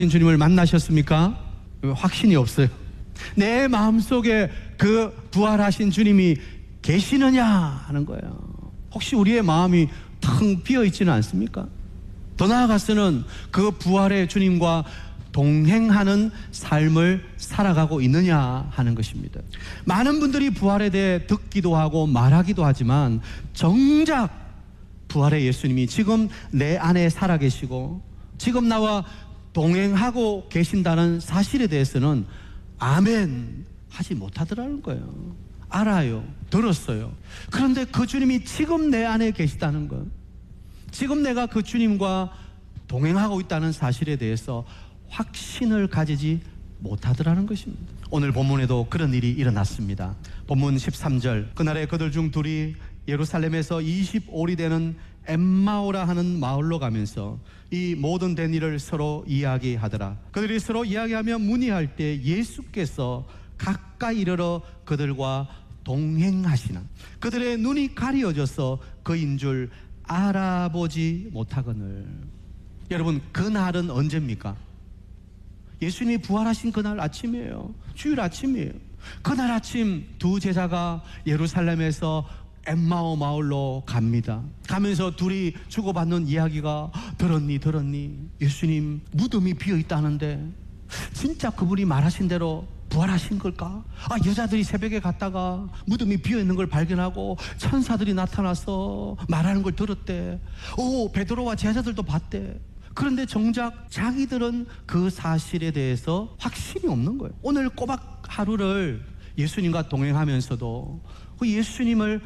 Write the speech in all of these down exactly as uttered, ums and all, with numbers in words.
주님을 만나셨습니까? 확신이 없어요. 내 마음속에 그 부활하신 주님이 계시느냐 하는 거예요. 혹시 우리의 마음이 텅 비어 있지는 않습니까? 더 나아가서는 그 부활의 주님과 동행하는 삶을 살아가고 있느냐 하는 것입니다. 많은 분들이 부활에 대해 듣기도 하고 말하기도 하지만 정작 부활의 예수님이 지금 내 안에 살아계시고 지금 나와 동행하고 계신다는 사실에 대해서는 아멘 하지 못하더라는 거예요. 알아요. 들었어요. 그런데 그 주님이 지금 내 안에 계시다는 것, 지금 내가 그 주님과 동행하고 있다는 사실에 대해서 확신을 가지지 못하더라는 것입니다. 오늘 본문에도 그런 일이 일어났습니다. 본문 십삼 절, 그날에 그들 중 둘이 예루살렘에서 이십오 리 되는 엠마오라 하는 마을로 가면서 이 모든 된 일을 서로 이야기하더라. 그들이 서로 이야기하며 문의할 때 예수께서 가까이 이르러 그들과 동행하시나 그들의 눈이 가려져서 그인 줄 알아보지 못하거늘. 여러분, 그날은 언제입니까? 예수님이 부활하신 그날 아침이에요. 주일 아침이에요. 그날 아침 두 제자가 예루살렘에서 엠마오 마을로 갑니다. 가면서 둘이 주고받는 이야기가, 들었니 들었니 예수님 무덤이 비어있다는데 진짜 그분이 말하신 대로 부활하신 걸까? 아, 여자들이 새벽에 갔다가 무덤이 비어있는 걸 발견하고 천사들이 나타나서 말하는 걸 들었대. 오, 베드로와 제자들도 봤대. 그런데 정작 자기들은 그 사실에 대해서 확신이 없는 거예요. 오늘 꼬박 하루를 예수님과 동행하면서도 그 예수님을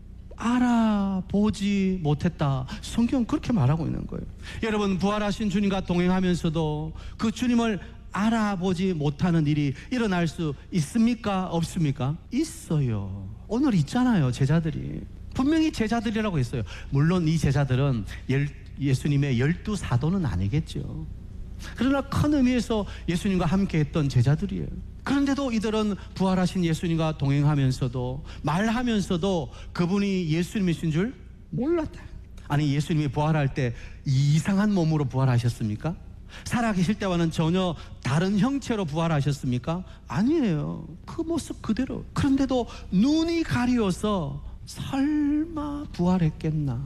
알아보지 못했다. 성경은 그렇게 말하고 있는 거예요. 여러분, 부활하신 주님과 동행하면서도 그 주님을 알아보지 못하는 일이 일어날 수 있습니까? 없습니까? 있어요. 오늘 있잖아요. 제자들이 분명히 제자들이라고 했어요. 물론 이 제자들은 예수님의 열두 사도는 아니겠죠. 그러나 큰 의미에서 예수님과 함께 했던 제자들이에요. 그런데도 이들은 부활하신 예수님과 동행하면서도 말하면서도 그분이 예수님이신 줄 몰랐다. 아니, 예수님이 부활할 때 이상한 몸으로 부활하셨습니까? 살아계실 때와는 전혀 다른 형체로 부활하셨습니까? 아니에요. 그 모습 그대로. 그런데도 눈이 가려워서 설마 부활했겠나,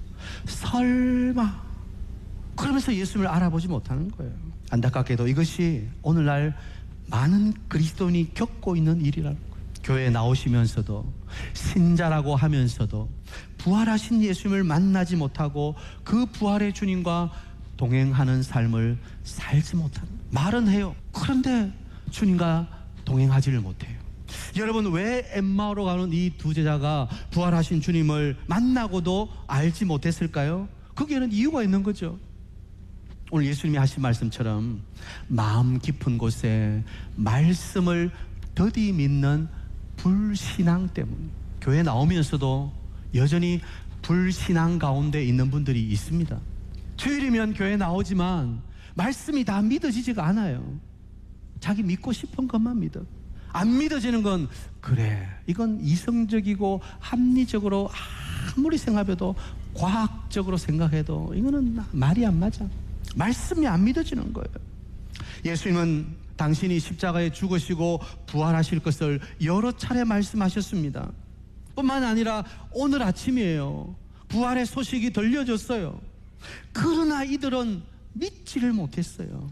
설마, 그러면서 예수님을 알아보지 못하는 거예요. 안타깝게도 이것이 오늘날 많은 그리스도인이 겪고 있는 일이라는 거예요. 교회에 나오시면서도 신자라고 하면서도 부활하신 예수님을 만나지 못하고 그 부활의 주님과 동행하는 삶을 살지 못하는, 말은 해요. 그런데 주님과 동행하지를 못해요. 여러분, 왜 엠마오로 가는 이 두 제자가 부활하신 주님을 만나고도 알지 못했을까요? 거기에는 이유가 있는 거죠. 오늘 예수님이 하신 말씀처럼 마음 깊은 곳에 말씀을 더디 믿는 불신앙 때문, 교회 나오면서도 여전히 불신앙 가운데 있는 분들이 있습니다. 주일이면 교회 나오지만 말씀이 다 믿어지지가 않아요. 자기 믿고 싶은 것만 믿어. 안 믿어지는 건, 그래, 이건 이성적이고 합리적으로 아무리 생각해도, 과학적으로 생각해도 이거는 말이 안 맞아. 말씀이 안 믿어지는 거예요. 예수님은 당신이 십자가에 죽으시고 부활하실 것을 여러 차례 말씀하셨습니다. 뿐만 아니라 오늘 아침이에요. 부활의 소식이 들려졌어요. 그러나 이들은 믿지를 못했어요.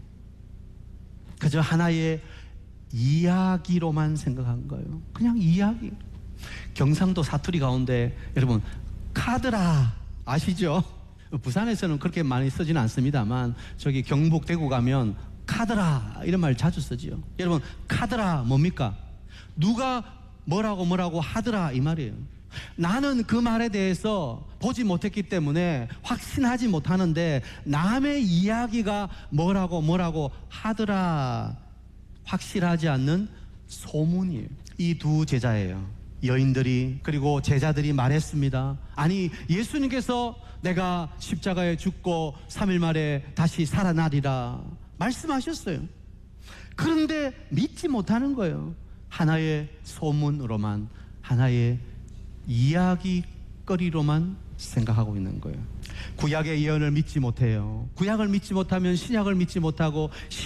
그저 하나의 이야기로만 생각한 거예요. 그냥 이야기. 경상도 사투리 가운데 여러분, 카드라 아시죠? 부산에서는 그렇게 많이 쓰지는 않습니다만 저기 경북 대구 가면 카드라 이런 말 자주 쓰지요. 여러분, 카드라 뭡니까? 누가 뭐라고 뭐라고 하더라 이 말이에요. 나는 그 말에 대해서 보지 못했기 때문에 확신하지 못하는데 남의 이야기가 뭐라고 뭐라고 하더라, 확실하지 않는 소문이에요. 이 두 제자예요. 여인들이, 그리고 제자들이 말했습니다. 아니, 예수님께서 내가 십자가에 죽고 삼 일 만에 다시 살아나리라 말씀하셨어요. 그런데 믿지 못하는 거예요. 하나의 소문으로만, 하나의 이야기거리로만 생각하고 있는 거예요. 구약의 예언을 믿지 못해요. 구약을 믿지 못하면 신약을 믿지 못하고